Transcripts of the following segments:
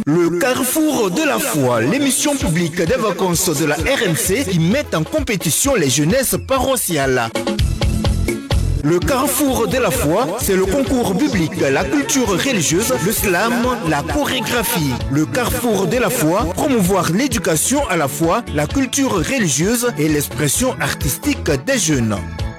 Le Carrefour de la foi, l'émission publique des vacances de la RMC qui met en compétition les jeunesses paroissiales. Le Carrefour de la foi, c'est le concours biblique, la culture religieuse, le slam, la chorégraphie. Le Carrefour de la foi, promouvoir l'éducation à la foi, la culture religieuse et l'expression artistique des jeunes.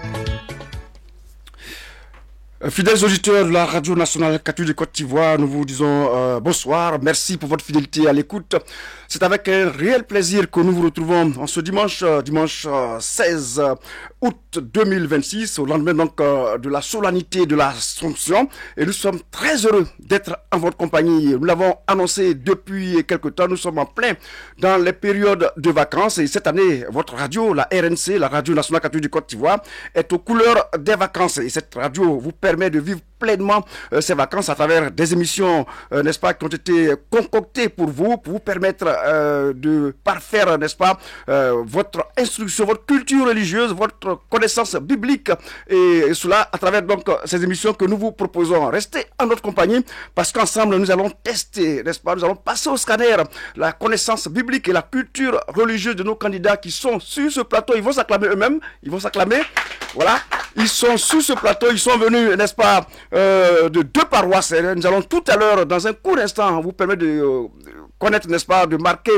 Fidèles auditeurs de la Radio Nationale Catholique de Côte d'Ivoire, nous vous disons bonsoir, merci pour votre fidélité à l'écoute. C'est avec un réel plaisir que nous vous retrouvons en ce dimanche 16 août 2026, au lendemain donc de la solennité de l'Assomption. Et nous sommes très heureux d'être en votre compagnie. Nous l'avons annoncé depuis quelque temps, nous sommes en plein dans les périodes de vacances. Et cette année, votre radio, la RNC, la Radio Nationale Catholique de Côte d'Ivoire, est aux couleurs des vacances. Et cette radio vous permet de vivre pleinement ces vacances à travers des émissions, n'est-ce pas, qui ont été concoctées pour vous permettre de parfaire, n'est-ce pas, votre instruction, votre culture religieuse, votre connaissance biblique, et cela à travers donc ces émissions que nous vous proposons. Restez en notre compagnie parce qu'ensemble nous allons tester, n'est-ce pas, nous allons passer au scanner la connaissance biblique et la culture religieuse de nos candidats qui sont sur ce plateau. Ils vont s'acclamer eux-mêmes, voilà, ils sont sur ce plateau, ils sont venus, n'est-ce pas, de deux paroisses. Nous allons tout à l'heure, dans un court instant, vous permettre de connaître, n'est-ce pas, de marquer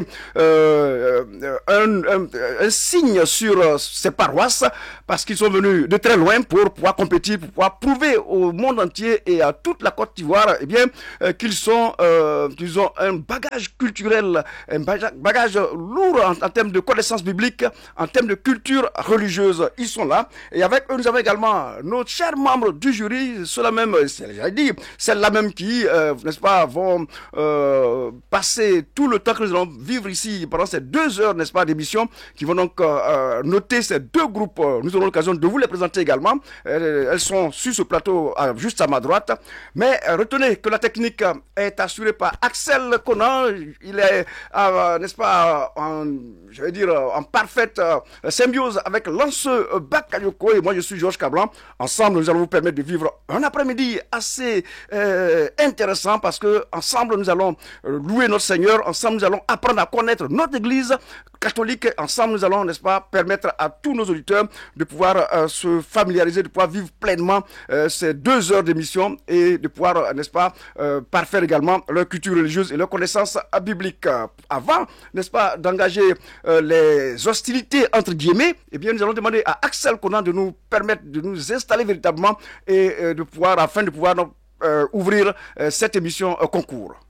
un signe sur ces paroisses, parce qu'ils sont venus de très loin pour pouvoir compétir, pour pouvoir prouver au monde entier et à toute la Côte d'Ivoire, eh bien, qu'ils ont un bagage culturel, un bagage lourd en termes de connaissances bibliques, en termes de culture religieuse. Ils sont là. Et avec eux, nous avons également nos chers membres du jury, ceux-là même, celles-là même qui, n'est-ce pas, vont passer tout le temps que nous allons vivre ici pendant ces 2 heures, n'est-ce pas, d'émission, qui vont donc noter ces deux groupes. Nous aurons l'occasion de vous les présenter également. Elles sont sur ce plateau, juste à ma droite. Mais retenez que la technique est assurée par Axel Conan. Il est, n'est-ce pas, en parfaite symbiose avec Lance Bakayoko. Et moi, je suis Georges Cablan. Ensemble, nous allons vous permettre de vivre un après-midi assez intéressant, parce que ensemble, nous allons louer notre Seigneur. Ensemble, nous allons apprendre à connaître notre Église catholique. Ensemble, nous allons, n'est-ce pas, permettre à tous nos auditeurs de pouvoir se familiariser, de pouvoir vivre pleinement ces 2 heures d'émission et de pouvoir, n'est-ce pas, parfaire également leur culture religieuse et leur connaissance biblique. Avant, n'est-ce pas, d'engager les hostilités entre guillemets, eh bien, nous allons demander à Axel Conan de nous permettre de nous installer véritablement et de pouvoir, afin de pouvoir ouvrir cette émission concours.